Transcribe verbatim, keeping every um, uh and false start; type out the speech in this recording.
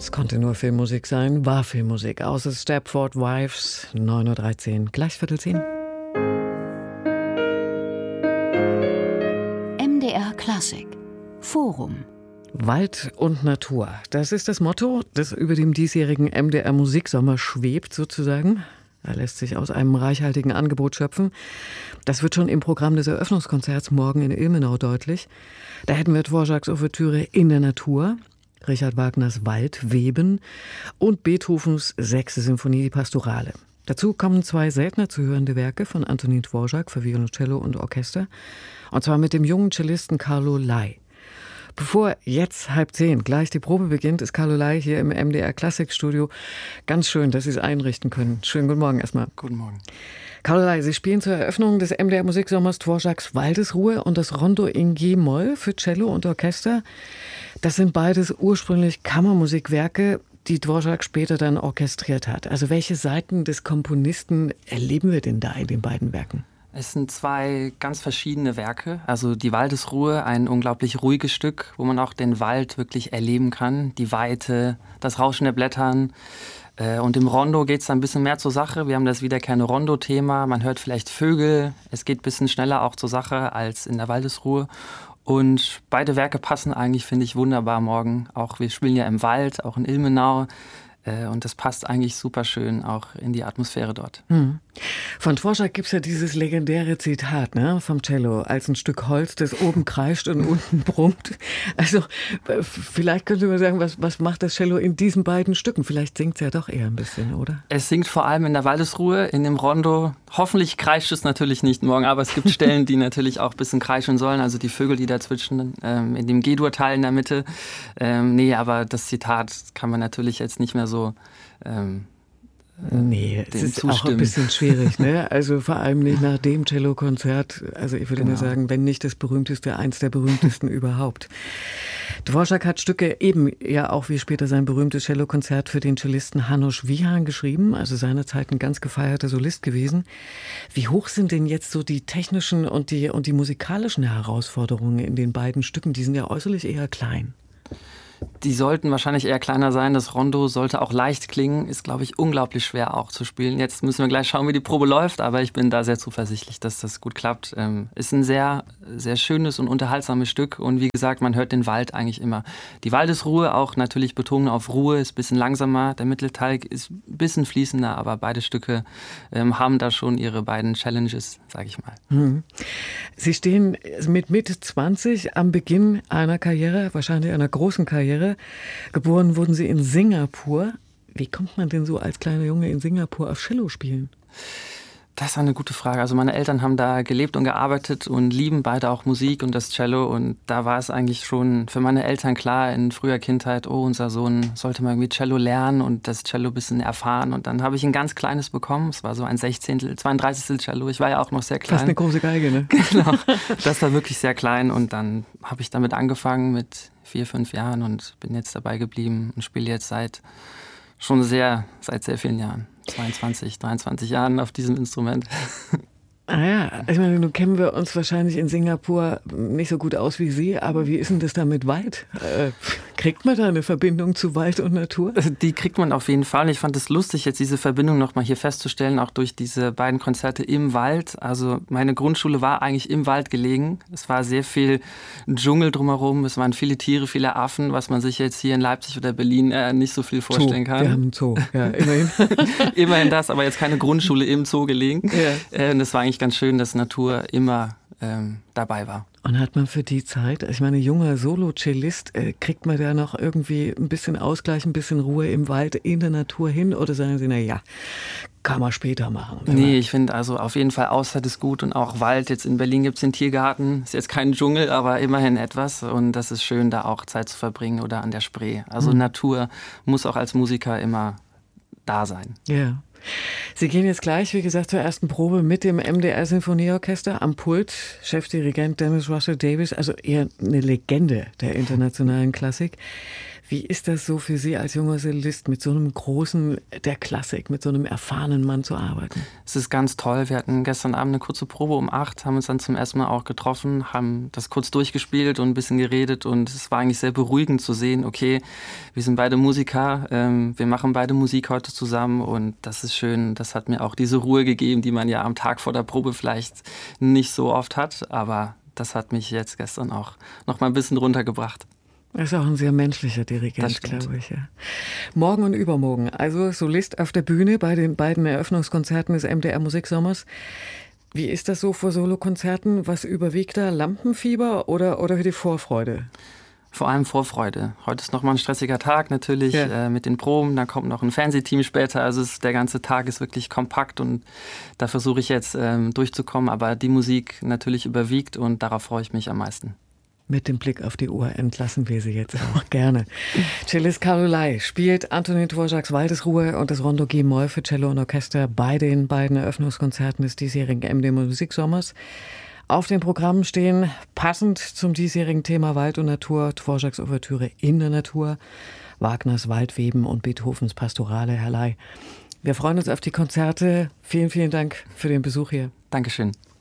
Es konnte nur Filmmusik sein, war Filmmusik. Aus Stepford Wives, neun Uhr dreizehn, gleich Viertel zehn. M D R Klassik Forum. Wald und Natur, das ist das Motto, das über dem diesjährigen M D R Musiksommer schwebt sozusagen. Er lässt sich aus einem reichhaltigen Angebot schöpfen. Das wird schon im Programm des Eröffnungskonzerts morgen in Ilmenau deutlich. Da hätten wir Dvořáks Ouvertüre In der Natur, Richard Wagners Waldweben und Beethovens Sechste Symphonie, die Pastorale. Dazu kommen zwei seltener zu hörende Werke von Antonín Dvořák für Violoncello und Orchester, und zwar mit dem jungen Cellisten Carlo Lai. Bevor jetzt halb zehn gleich die Probe beginnt, ist Carlo Lai hier im M D R Klassikstudio. Ganz schön, dass Sie es einrichten können. Schönen guten Morgen erstmal. Guten Morgen. Carlo Lai, Sie spielen zur Eröffnung des M D R Musiksommers Dvořáks Waldesruhe und das Rondo in G-Moll für Cello und Orchester. Das sind beides ursprünglich Kammermusikwerke, die Dvořák später dann orchestriert hat. Also welche Seiten des Komponisten erleben wir denn da in den beiden Werken? Es sind zwei ganz verschiedene Werke. Also die Waldesruhe, ein unglaublich ruhiges Stück, wo man auch den Wald wirklich erleben kann. Die Weite, das Rauschen der Blättern. Und im Rondo geht es ein bisschen mehr zur Sache. Wir haben das wiederkehrende Rondo-Thema. Man hört vielleicht Vögel. Es geht ein bisschen schneller auch zur Sache als in der Waldesruhe. Und beide Werke passen eigentlich, finde ich, wunderbar morgen. Auch wir spielen ja im Wald, auch in Ilmenau. Und das passt eigentlich super schön auch in die Atmosphäre dort. Hm. Von Dvořák gibt es ja dieses legendäre Zitat, ne, vom Cello, als ein Stück Holz, das oben kreischt und unten brummt. Also vielleicht könnte man sagen, was, was macht das Cello in diesen beiden Stücken? Vielleicht singt es ja doch eher ein bisschen, oder? Es singt vor allem in der Waldesruhe, in dem Rondo. Hoffentlich kreischt es natürlich nicht morgen, aber es gibt Stellen, die natürlich auch ein bisschen kreischen sollen. Also die Vögel, die da zwitschern, ähm, in dem G-Dur-Teil in der Mitte. Ähm, nee, aber das Zitat kann man natürlich jetzt nicht mehr so So, ähm, nee, es ist zustimmen. Auch ein bisschen schwierig, ne? Also vor allem nicht nach dem Cello-Konzert. Also ich würde genau. mal sagen, wenn nicht das berühmteste, eins der berühmtesten überhaupt. Dvořák hat Stücke eben ja auch wie später sein berühmtes Cello-Konzert für den Cellisten Hanuš Vihan geschrieben, also seinerzeit ein ganz gefeierter Solist gewesen. Wie hoch sind denn jetzt so die technischen und die, und die musikalischen Herausforderungen in den beiden Stücken? Die sind ja äußerlich eher klein. Die sollten wahrscheinlich eher kleiner sein. Das Rondo sollte auch leicht klingen. Ist, glaube ich, unglaublich schwer auch zu spielen. Jetzt müssen wir gleich schauen, wie die Probe läuft. Aber ich bin da sehr zuversichtlich, dass das gut klappt. Ähm, ist ein sehr, sehr schönes und unterhaltsames Stück. Und wie gesagt, man hört den Wald eigentlich immer. Die Waldesruhe auch natürlich Betonung auf Ruhe. Ist ein bisschen langsamer. Der Mittelteil ist ein bisschen fließender. Aber beide Stücke ähm, haben da schon ihre beiden Challenges, sage ich mal. Hm. Sie stehen mit Mitte zwanzig am Beginn einer Karriere, wahrscheinlich einer großen Karriere. Geboren wurden Sie in Singapur. Wie kommt man denn so als kleiner Junge in Singapur auf Cello spielen? Das ist eine gute Frage. Also meine Eltern haben da gelebt und gearbeitet und lieben beide auch Musik und das Cello. Und da war es eigentlich schon für meine Eltern klar in früher Kindheit, oh, unser Sohn sollte mal irgendwie Cello lernen und das Cello ein bisschen erfahren. Und dann habe ich ein ganz kleines bekommen. Es war so ein Sechzehntel, zweiunddreißigstel Cello. Ich war ja auch noch sehr klein. Fast eine große Geige, ne? Genau. Das war wirklich sehr klein. Und dann habe ich damit angefangen mit vier, fünf Jahren und bin jetzt dabei geblieben und spiele jetzt seit schon sehr, seit sehr vielen Jahren. zweiundzwanzig, dreiundzwanzig Jahren auf diesem Instrument. Ah ja, ich meine, nun kennen wir uns wahrscheinlich in Singapur nicht so gut aus wie Sie, aber wie ist denn das da mit Wald? Äh, kriegt man da eine Verbindung zu Wald und Natur? Die kriegt man auf jeden Fall. Ich fand es lustig, jetzt diese Verbindung nochmal hier festzustellen, auch durch diese beiden Konzerte im Wald. Also meine Grundschule war eigentlich im Wald gelegen. Es war sehr viel Dschungel drumherum, es waren viele Tiere, viele Affen, was man sich jetzt hier in Leipzig oder Berlin äh, nicht so viel vorstellen Zoo. kann. Wir haben einen Zoo, ja, immerhin. Immerhin das, aber jetzt keine Grundschule im Zoo gelegen. Ja. Äh, das war eigentlich ganz schön, dass Natur immer ähm, dabei war. Und hat man für die Zeit, ich meine, junger Solo-Cellist, äh, kriegt man da noch irgendwie ein bisschen Ausgleich, ein bisschen Ruhe im Wald, in der Natur hin? Oder sagen Sie, na ja, kann man später machen? Nee, ich finde also auf jeden Fall Auszeit ist gut und auch Wald. Jetzt in Berlin gibt es den Tiergarten, ist jetzt kein Dschungel, aber immerhin etwas. Und das ist schön, da auch Zeit zu verbringen oder an der Spree. Also mhm. Natur muss auch als Musiker immer da sein. Ja. Sie gehen jetzt gleich, wie gesagt, zur ersten Probe mit dem M D R Sinfonieorchester am Pult. Chefdirigent Dennis Russell Davies, also eher eine Legende der internationalen Klassik. Wie ist das so für Sie als junger Cellist, mit so einem Großen der Klassik, mit so einem erfahrenen Mann zu arbeiten? Es ist ganz toll. Wir hatten gestern Abend eine kurze Probe um acht, haben uns dann zum ersten Mal auch getroffen, haben das kurz durchgespielt und ein bisschen geredet. Und es war eigentlich sehr beruhigend zu sehen, okay, wir sind beide Musiker, ähm, wir machen beide Musik heute zusammen und das ist schön. Das hat mir auch diese Ruhe gegeben, die man ja am Tag vor der Probe vielleicht nicht so oft hat. Aber das hat mich jetzt gestern auch noch mal ein bisschen runtergebracht. Er ist auch ein sehr menschlicher Dirigent, glaube ich. Ja. Morgen und übermorgen, also Solist auf der Bühne bei den beiden Eröffnungskonzerten des M D R Musiksommers. Wie ist das so vor Solokonzerten? Was überwiegt da? Lampenfieber oder, oder die Vorfreude? Vor allem Vorfreude. Heute ist nochmal ein stressiger Tag natürlich ja. äh, mit den Proben. Dann kommt noch ein Fernsehteam später. Also es, der ganze Tag ist wirklich kompakt und da versuche ich jetzt ähm, durchzukommen. Aber die Musik natürlich überwiegt und darauf freue ich mich am meisten. Mit dem Blick auf die Uhr entlassen wir Sie jetzt auch gerne. Cellist Carlo Ley spielt Antonín Dvořáks Waldesruhe und das Rondo G-Moll für Cello und Orchester bei den beiden Eröffnungskonzerten des diesjährigen M D R Musiksommers. Auf dem Programm stehen, passend zum diesjährigen Thema Wald und Natur, Dvořáks Ouvertüre in der Natur, Wagners Waldweben und Beethovens Pastorale. Herr Ley, wir freuen uns auf die Konzerte. Vielen, vielen Dank für den Besuch hier. Dankeschön.